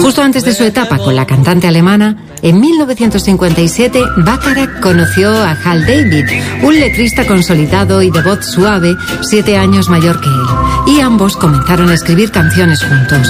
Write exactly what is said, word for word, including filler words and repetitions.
Justo antes de su etapa con la cantante alemana, en mil novecientos cincuenta y siete, Bacharach conoció a Hal David, un letrista consolidado y de voz suave, siete años mayor que él, y ambos comenzaron a escribir canciones juntos.